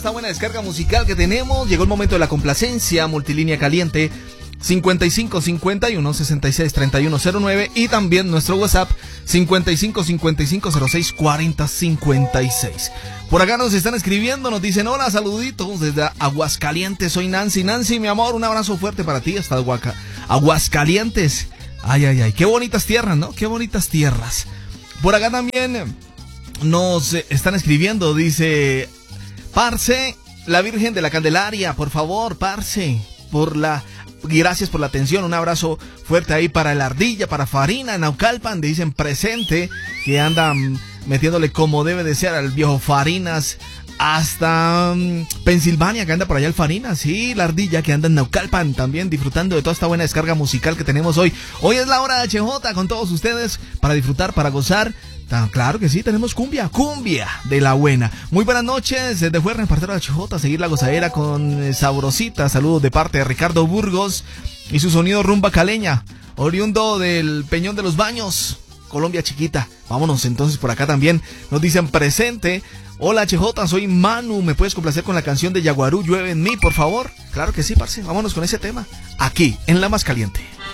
Esta buena descarga musical que tenemos, llegó el momento de la complacencia, multilínea caliente 55 51 66 31 09 y también nuestro WhatsApp 55 55 06 40 56. Por acá nos están escribiendo, nos dicen hola, saluditos desde Aguascalientes, soy Nancy. Nancy, mi amor, un abrazo fuerte para ti hasta Aguascalientes. Ay, ay, ay, qué bonitas tierras, ¿no? Qué bonitas tierras. Por acá también nos están escribiendo, dice... Parce, la Virgen de la Candelaria, por favor, parce, gracias por la atención, un abrazo fuerte ahí para el Ardilla, para Farina, Naucalpan, dicen presente, que andan metiéndole como debe de ser al viejo Farinas, hasta Pensilvania, que anda por allá el Farinas, sí, la Ardilla que anda en Naucalpan, también disfrutando de toda esta buena descarga musical que tenemos hoy. Hoy es la hora de HJ con todos ustedes, para disfrutar, para gozar. Claro que sí, tenemos cumbia de la buena. Muy buenas noches, desde Fuerza, partero de HJ, seguir la gozadera con Sabrosita. Saludos de parte de Ricardo Burgos y su sonido rumba caleña, oriundo del Peñón de los Baños, Colombia chiquita. Vámonos entonces por acá también, nos dicen presente. Hola HJ, soy Manu, ¿me puedes complacer con la canción de Yaguarú, Llueve en mí, por favor? Claro que sí, parce, vámonos con ese tema, aquí, en La Más Caliente.